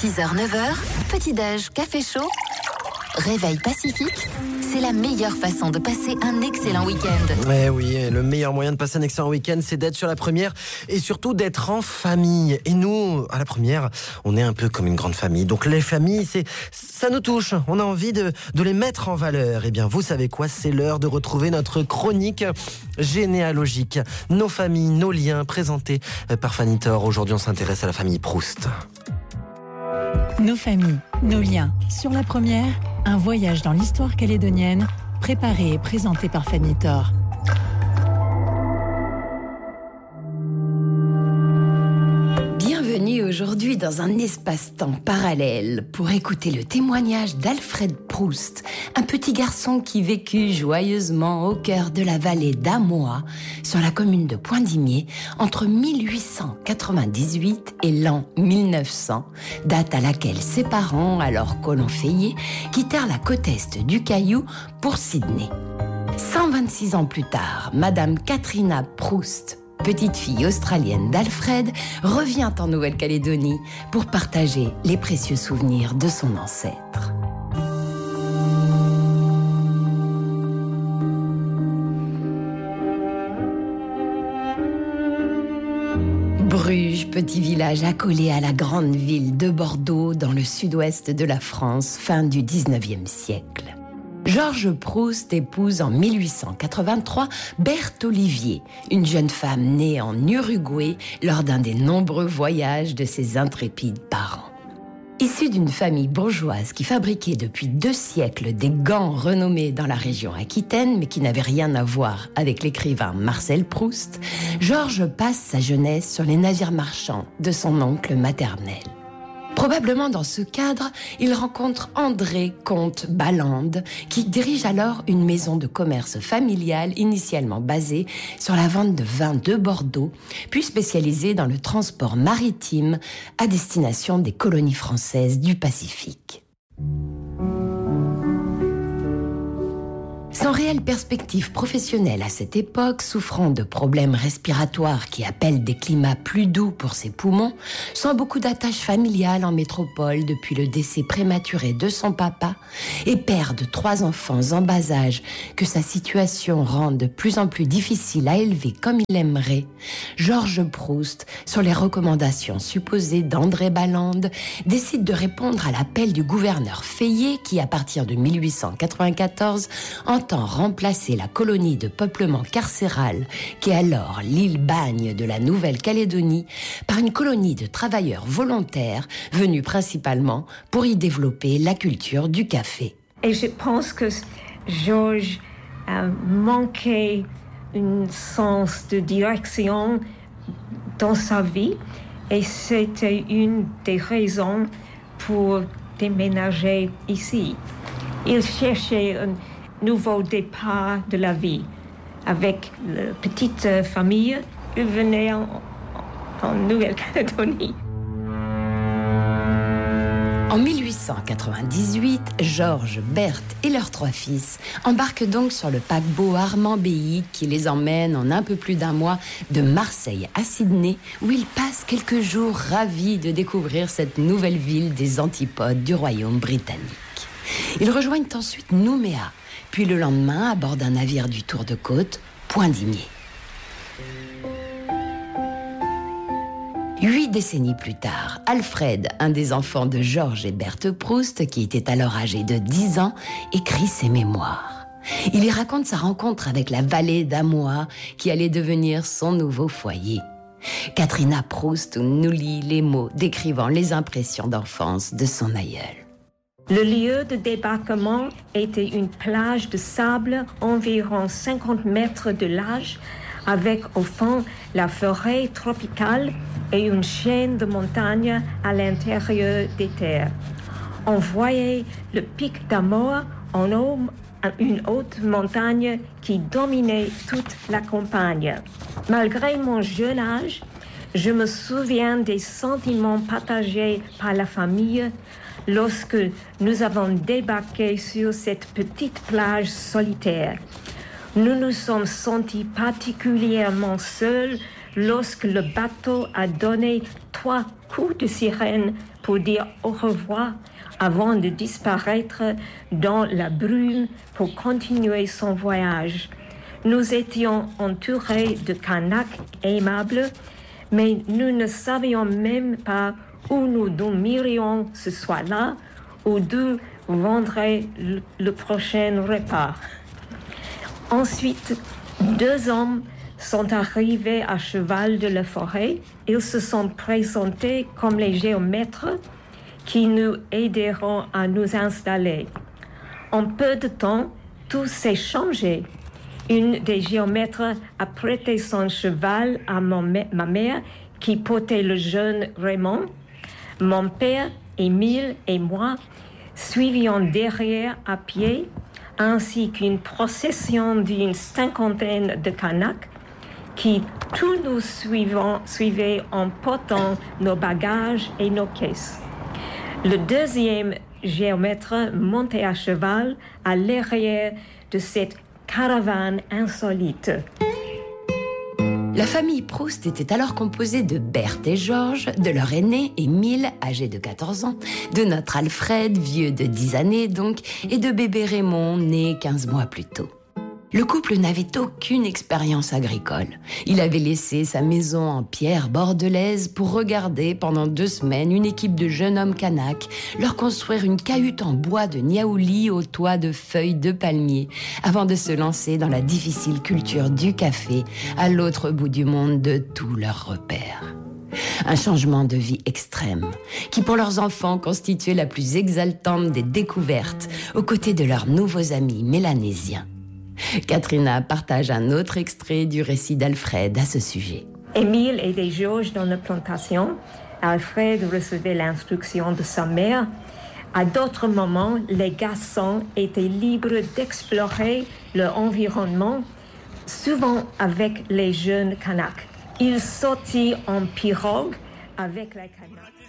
6h, 9h, petit-déj, café chaud, réveil pacifique. C'est la meilleure façon de passer un excellent week-end. Eh oui, le meilleur moyen de passer un excellent week-end, c'est d'être sur la première et surtout d'être en famille. Et nous, à la première, on est un peu comme une grande famille. Donc les familles, ça nous touche. On a envie de les mettre en valeur. Eh bien, vous savez quoi ? C'est l'heure de retrouver notre chronique généalogique. Nos familles, nos liens, présentés par Fanny Thor. Aujourd'hui, on s'intéresse à la famille Proust. Nos familles, nos liens. Sur la première, un voyage dans l'histoire calédonienne, préparé et présenté par Fanny Thor. Bienvenue aujourd'hui dans un espace-temps parallèle pour écouter le témoignage d'Alfred Proust, un petit garçon qui vécut joyeusement au cœur de la vallée d'Amois, sur la commune de Poindimier, entre 1898 et l'an 1900, date à laquelle ses parents, alors colons fayés, quittèrent la côte est du Caillou pour Sydney. 126 ans plus tard, Madame Katrina Proust, petite fille australienne d'Alfred, revient en Nouvelle-Calédonie pour partager les précieux souvenirs de son ancêtre. Bruges, petit village accolé à la grande ville de Bordeaux, dans le sud-ouest de la France, fin du 19e siècle. Georges Proust épouse en 1883 Berthe Olivier, une jeune femme née en Uruguay lors d'un des nombreux voyages de ses intrépides parents. Issue d'une famille bourgeoise qui fabriquait depuis 2 siècles des gants renommés dans la région aquitaine, mais qui n'avaient rien à voir avec l'écrivain Marcel Proust, Georges passe sa jeunesse sur les navires marchands de son oncle maternel. Probablement dans ce cadre, il rencontre André Comte Balland, qui dirige alors une maison de commerce familiale initialement basée sur la vente de vin de Bordeaux, puis spécialisée dans le transport maritime à destination des colonies françaises du Pacifique. Sans réelle perspective professionnelle à cette époque, souffrant de problèmes respiratoires qui appellent des climats plus doux pour ses poumons, sans beaucoup d'attaches familiales en métropole depuis le décès prématuré de son papa, et père de 3 enfants en bas âge que sa situation rend de plus en plus difficile à élever comme il aimerait, Georges Proust, sur les recommandations supposées d'André Balland, décide de répondre à l'appel du gouverneur Fayet qui, à partir de 1894, entend remplacer la colonie de peuplement carcéral qui est alors l'île Bagne de la Nouvelle-Calédonie par une colonie de travailleurs volontaires venus principalement pour y développer la culture du café. Et je pense que Georges a manqué un sens de direction dans sa vie et c'était une des raisons pour déménager ici. Il cherchait un nouveau départ de la vie. Avec la petite famille, il venait en Nouvelle-Calédonie. En 1898, Georges, Berthe et leurs 3 fils embarquent donc sur le paquebot Armand Béy qui les emmène en un peu plus d'1 mois de Marseille à Sydney, où ils passent quelques jours ravis de découvrir cette nouvelle ville des antipodes du royaume britannique. Ils rejoignent ensuite Nouméa, puis le lendemain à d'un navire du Tour de Côte, Poindimier. 8 décennies plus tard, Alfred, un des enfants de Georges et Berthe Proust, qui était alors âgé de 10 ans, écrit ses mémoires. Il y raconte sa rencontre avec la vallée d'Amois, qui allait devenir son nouveau foyer. Katrina Proust nous lit les mots décrivant les impressions d'enfance de son aïeul. Le lieu de débarquement était une plage de sable environ 50 mètres de large, avec au fond la forêt tropicale et une chaîne de montagnes à l'intérieur des terres. On voyait le pic d'Amoa en haut, une haute montagne qui dominait toute la campagne. Malgré mon jeune âge, je me souviens des sentiments partagés par la famille lorsque nous avons débarqué sur cette petite plage solitaire. Nous nous sommes sentis particulièrement seuls lorsque le bateau a donné 3 coups de sirène pour dire au revoir avant de disparaître dans la brume pour continuer son voyage. Nous étions entourés de Kanaks aimables, mais nous ne savions même pas où nous dormirions ce soir-là ou d'où vendrait le prochain repas. Ensuite, 2 hommes sont arrivés à cheval de la forêt. Ils se sont présentés comme les géomètres qui nous aideront à nous installer. En peu de temps, tout s'est changé. Une des géomètres a prêté son cheval à ma mère qui portait le jeune Raymond. Mon père, Émile et moi suivions derrière à pied, ainsi qu'une procession d'une 50aine de Kanaks qui tous nous suivaient en portant nos bagages et nos caisses. Le deuxième géomètre montait à cheval à l'arrière de cette caravane insolite. La famille Proust était alors composée de Berthe et Georges, de leur aîné Émile, âgé de 14 ans, de notre Alfred, vieux de 10 années donc, et de bébé Raymond, né 15 mois plus tôt. Le couple n'avait aucune expérience agricole. Il avait laissé sa maison en pierre bordelaise pour regarder pendant 2 semaines une équipe de jeunes hommes Kanaks leur construire une cahute en bois de niaouli au toit de feuilles de palmier avant de se lancer dans la difficile culture du café à l'autre bout du monde de tous leurs repères. Un changement de vie extrême qui pour leurs enfants constituait la plus exaltante des découvertes aux côtés de leurs nouveaux amis mélanésiens. Katrina partage un autre extrait du récit d'Alfred à ce sujet. Émile aidait Georges dans la plantation. Alfred recevait l'instruction de sa mère. À d'autres moments, les garçons étaient libres d'explorer leur environnement, souvent avec les jeunes Kanaks. Ils sortaient en pirogue avec les Kanaks.